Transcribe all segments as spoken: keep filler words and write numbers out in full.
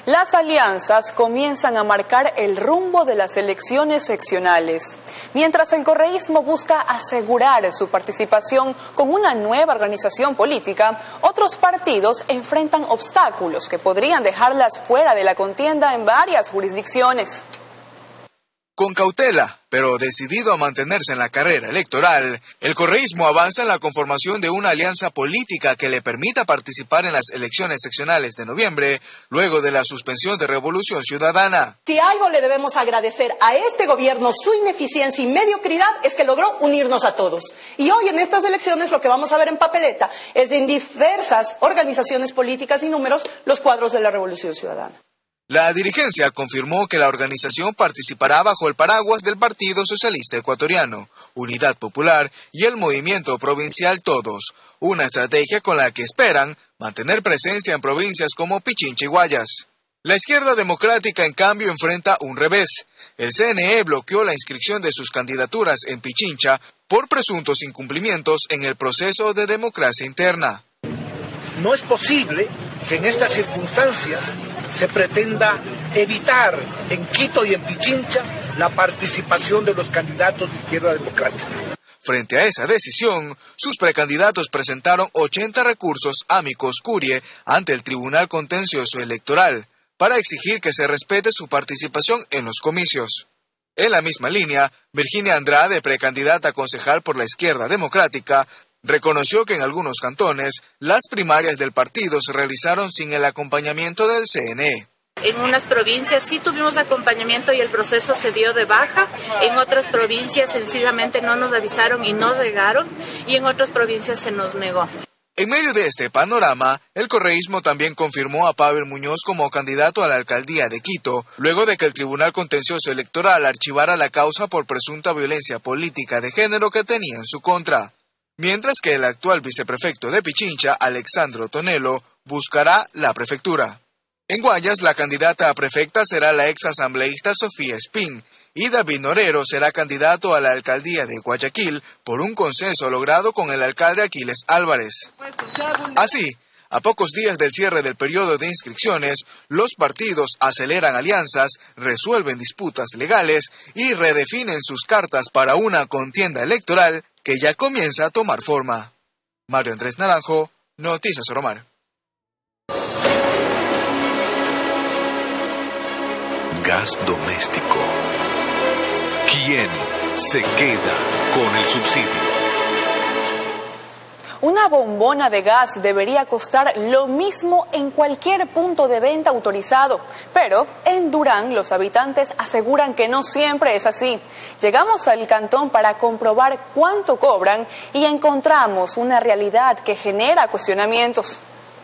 Las alianzas comienzan a marcar el rumbo de las elecciones seccionales. Mientras el correísmo busca asegurar su participación con una nueva organización política, otros partidos enfrentan obstáculos que podrían dejarlas fuera de la contienda en varias jurisdicciones. Con cautela, pero decidido a mantenerse en la carrera electoral, el correísmo avanza en la conformación de una alianza política que le permita participar en las elecciones seccionales de noviembre, luego de la suspensión de Revolución Ciudadana. Si algo le debemos agradecer a este gobierno, su ineficiencia y mediocridad, es que logró unirnos a todos. Y hoy en estas elecciones lo que vamos a ver en papeleta es en diversas organizaciones políticas y números los cuadros de la Revolución Ciudadana. La dirigencia confirmó que la organización participará bajo el paraguas del Partido Socialista Ecuatoriano, Unidad Popular y el Movimiento Provincial Todos, una estrategia con la que esperan mantener presencia en provincias como Pichincha y Guayas. La izquierda democrática, en cambio, enfrenta un revés. El C N E bloqueó la inscripción de sus candidaturas en Pichincha por presuntos incumplimientos en el proceso de democracia interna. No es posible que en estas circunstancias se pretenda evitar en Quito y en Pichincha la participación de los candidatos de izquierda democrática. Frente a esa decisión, sus precandidatos presentaron ochenta recursos amicus curiae ante el Tribunal Contencioso Electoral para exigir que se respete su participación en los comicios. En la misma línea, Virginia Andrade, precandidata a concejal por la izquierda democrática, reconoció que en algunos cantones las primarias del partido se realizaron sin el acompañamiento del C N E. En unas provincias sí tuvimos acompañamiento y el proceso se dio de baja, en otras provincias sencillamente no nos avisaron y no llegaron, y en otras provincias se nos negó. En medio de este panorama, el correísmo también confirmó a Pavel Muñoz como candidato a la alcaldía de Quito, luego de que el Tribunal Contencioso Electoral archivara la causa por presunta violencia política de género que tenía en su contra. Mientras que el actual viceprefecto de Pichincha, Alexandro Tonelo, buscará la prefectura. En Guayas, la candidata a prefecta será la ex asambleísta Sofía Espín, y David Norero será candidato a la alcaldía de Guayaquil por un consenso logrado con el alcalde Aquiles Álvarez. Así, a pocos días del cierre del periodo de inscripciones, los partidos aceleran alianzas, resuelven disputas legales y redefinen sus cartas para una contienda electoral que ya comienza a tomar forma. Mario Andrés Naranjo, Noticias Oromar. Gas doméstico. ¿Quién se queda con el subsidio? Una bombona de gas debería costar lo mismo en cualquier punto de venta autorizado, pero en Durán los habitantes aseguran que no siempre es así. Llegamos al cantón para comprobar cuánto cobran y encontramos una realidad que genera cuestionamientos.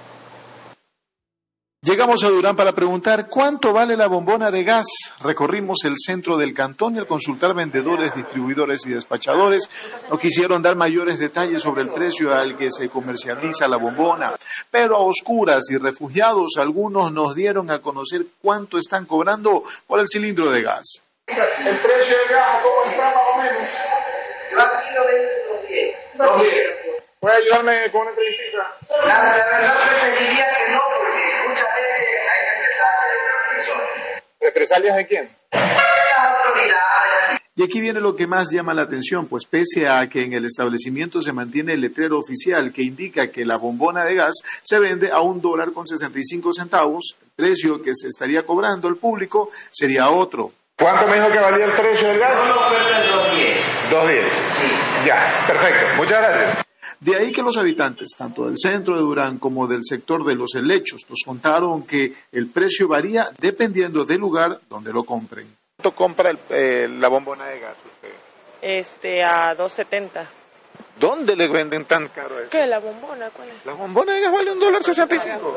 Llegamos a Durán para preguntar cuánto vale la bombona de gas. Recorrimos el centro del cantón y al consultar vendedores, distribuidores y despachadores no quisieron dar mayores detalles sobre el precio al que se comercializa la bombona. Pero a oscuras y refugiados, algunos nos dieron a conocer cuánto están cobrando por el cilindro de gas. El precio del gas, ¿cómo está más o menos? Yo aquí lo vendo dos diez. dos diez. ¿Puede ayudarme con una entrevista? La verdad preferiría que no, porque muchas veces hay represalias. ¿Represalias de quién? De las autoridades. Y aquí viene lo que más llama la atención, pues pese a que en el establecimiento se mantiene el letrero oficial que indica que la bombona de gas se vende a un dólar con sesenta y cinco centavos, el precio que se estaría cobrando el público sería otro. ¿Cuánto me dijo que valía el precio del gas? dos diez. dos diez. Sí. Ya, perfecto. Muchas gracias. De ahí que los habitantes, tanto del centro de Durán como del sector de Los Helechos, nos contaron que el precio varía dependiendo del lugar donde lo compren. ¿Cuánto compra el, eh, la bombona de gas usted? Este, a dos setenta. ¿Dónde le venden tan caro eso? ¿Qué? ¿La bombona? ¿Cuál es? La bombona de gas vale un dólar sesenta y cinco.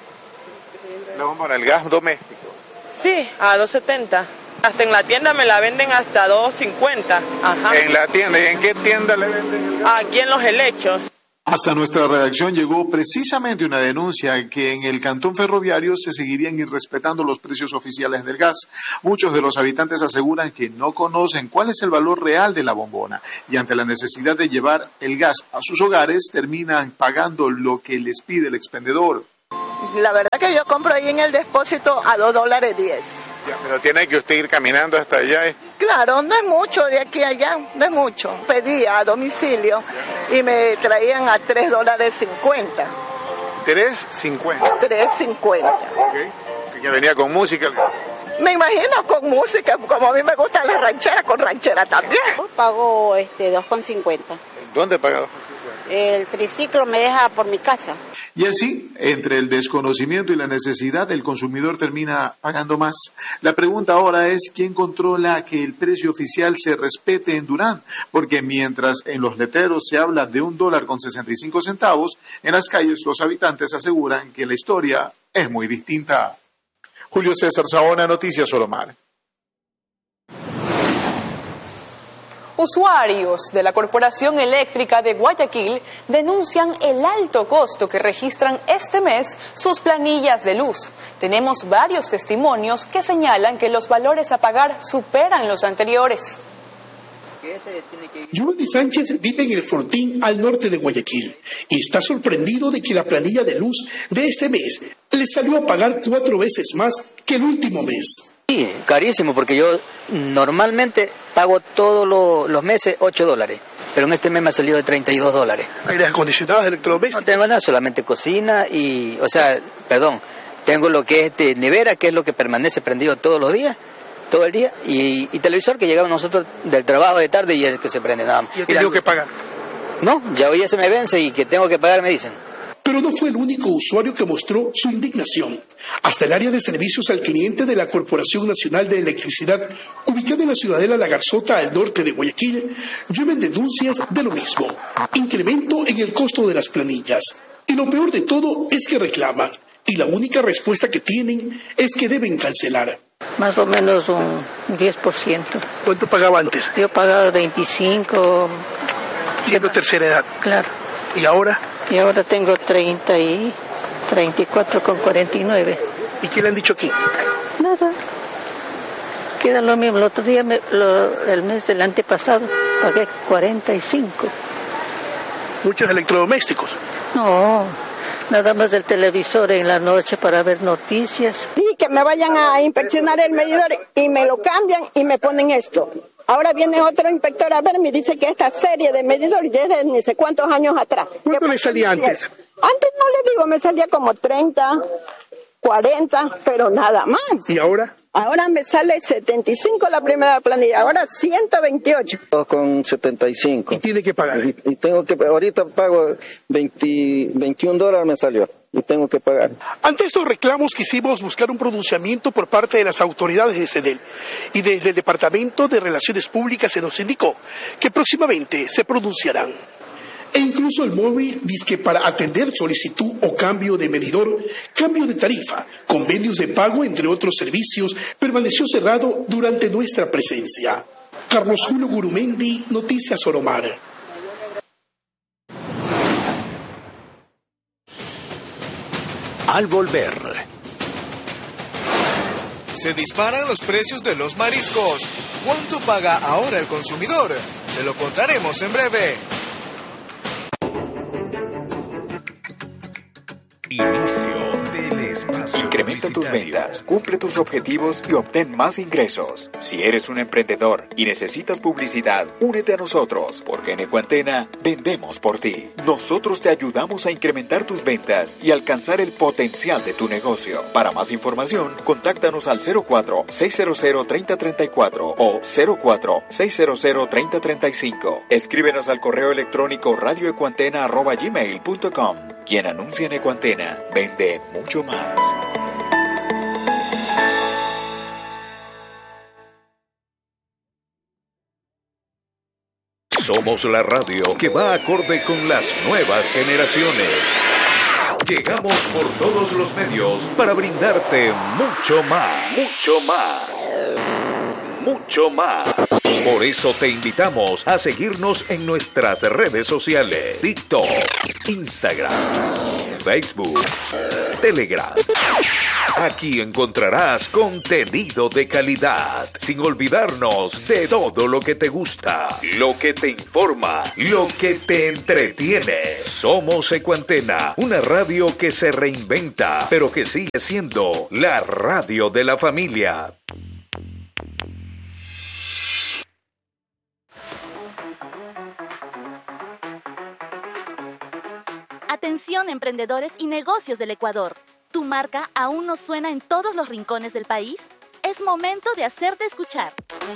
La bombona, el gas doméstico. Sí, a dos setenta. Hasta en la tienda me la venden hasta dos cincuenta. Ajá. ¿En la tienda? ¿Y en qué tienda le venden el gas? Aquí en Los Helechos. Hasta nuestra redacción llegó precisamente una denuncia que en el cantón ferroviario se seguirían irrespetando los precios oficiales del gas. Muchos de los habitantes aseguran que no conocen cuál es el valor real de la bombona y ante la necesidad de llevar el gas a sus hogares terminan pagando lo que les pide el expendedor. La verdad que yo compro ahí en el depósito a dos dólares diez. Ya, pero tiene que usted ir caminando hasta allá. ¿eh? Claro, no es mucho de aquí a allá, no es mucho. Pedía a domicilio y me traían a tres dólares cincuenta. ¿tres cincuenta? tres cincuenta. Ok. Que venía con música. Me imagino con música, como a mí me gusta la ranchera, con ranchera también. Pago este dos con cincuenta. ¿Dónde pagado? El triciclo me deja por mi casa. Y así, entre el desconocimiento y la necesidad, el consumidor termina pagando más. La pregunta ahora es, ¿quién controla que el precio oficial se respete en Durán? Porque mientras en los letreros se habla de un dólar con sesenta y cinco centavos, en las calles los habitantes aseguran que la historia es muy distinta. Julio César Saona, Noticias Solomar. Usuarios de la Corporación Eléctrica de Guayaquil denuncian el alto costo que registran este mes sus planillas de luz. Tenemos varios testimonios que señalan que los valores a pagar superan los anteriores. Giovanni Sánchez vive en el Fortín, al norte de Guayaquil, y está sorprendido de que la planilla de luz de este mes le salió a pagar cuatro veces más que el último mes. Sí, carísimo, porque yo normalmente pago todos lo, los meses ocho dólares, pero en este mes me ha salido de treinta y dos dólares. ¿Aires acondicionados, electrodomésticos? No tengo nada, solamente cocina y, o sea, perdón, tengo lo que es este, nevera, que es lo que permanece prendido todos los días, todo el día, y, y televisor que llegamos nosotros del trabajo de tarde y es el que se prende nada más. ¿Y he tenido que pagar? No, ya hoy ya se me vence y que tengo que pagar, me dicen. Pero no fue el único usuario que mostró su indignación. Hasta el área de servicios al cliente de la Corporación Nacional de Electricidad, ubicada en la ciudadela La Garzota, al norte de Guayaquil, llueven denuncias de lo mismo. Incremento en el costo de las planillas. Y lo peor de todo es que reclaman. Y la única respuesta que tienen es que deben cancelar. Más o menos un diez por ciento. ¿Cuánto pagaba antes? Yo pagaba veinticinco. Siendo tercera edad. Claro. ¿Y ahora? Y ahora tengo treinta y treinta y cuatro con cuarenta y nueve. ¿Y qué le han dicho aquí? Nada. Queda lo mismo. El otro día, me, lo, el mes del antepasado, pagué cuarenta y cinco. ¿Muchos electrodomésticos? No, nada más del televisor en la noche para ver noticias. Sí, que me vayan a inspeccionar el medidor y me lo cambian y me ponen esto. Ahora viene otro inspector a ver, me dice que esta serie de medidores ya es de ni sé cuántos años atrás. ¿Cuánto le salía antes? Antes no le digo, me salía como treinta, cuarenta, pero nada más. ¿Y ahora? Ahora me sale setenta y cinco la primera planilla, ahora ciento veintiocho. dos con setenta y cinco. ¿Y tiene que pagar? Y, y tengo que, ahorita pago veinte, veintiún dólares me salió. Y tengo que pagar. Ante estos reclamos quisimos buscar un pronunciamiento por parte de las autoridades de CEDEL y desde el Departamento de Relaciones Públicas se nos indicó que próximamente se pronunciarán. E incluso el móvil dice que para atender solicitud o cambio de medidor, cambio de tarifa, convenios de pago, entre otros servicios, permaneció cerrado durante nuestra presencia. Carlos Julio Gurumendi, Noticias Solomar. Al volver, se disparan los precios de los mariscos. ¿Cuánto paga ahora el consumidor? Se lo contaremos en breve. Inicio del espacio. Incrementa tus ventas, cumple tus objetivos y obtén más ingresos. Si eres un emprendedor y necesitas publicidad, únete a nosotros, porque en Ecuantena vendemos por ti. Nosotros te ayudamos a incrementar tus ventas y alcanzar el potencial de tu negocio. Para más información, contáctanos al cero cuatro, seis cero cero, tres cero tres cuatro o cero cuatro, seis cero cero, tres cero tres cinco. Escríbenos al correo electrónico radioecuantena arroba gmail punto com. Quien anuncia en Ecuantena vende mucho más. Somos la radio que va acorde con las nuevas generaciones. Llegamos por todos los medios para brindarte mucho más. Mucho más. Mucho más. Por eso te invitamos a seguirnos en nuestras redes sociales: TikTok, Instagram, Facebook, Telegram. Aquí encontrarás contenido de calidad, sin olvidarnos de todo lo que te gusta, lo que te informa, lo que te entretiene. Somos Ecuantena, una radio que se reinventa, pero que sigue siendo la radio de la familia. Atención, emprendedores y negocios del Ecuador. ¿Tu marca aún no suena en todos los rincones del país? Es momento de hacerte escuchar.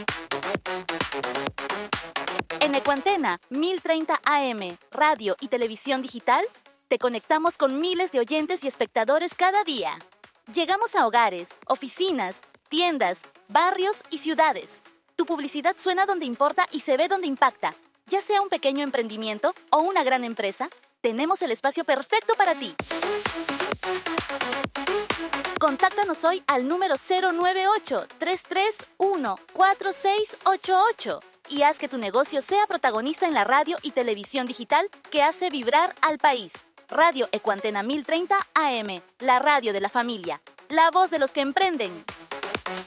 En Ecuantena mil treinta A M, radio y televisión digital, te conectamos con miles de oyentes y espectadores cada día. Llegamos a hogares, oficinas, tiendas, barrios y ciudades. Tu publicidad suena donde importa y se ve donde impacta. Ya sea un pequeño emprendimiento o una gran empresa, tenemos el espacio perfecto para ti. Contáctanos hoy al número cero nueve ocho, tres tres uno, cuatro seis ocho ocho y haz que tu negocio sea protagonista en la radio y televisión digital que hace vibrar al país. Radio Ecuantena mil treinta A M, la radio de la familia, la voz de los que emprenden.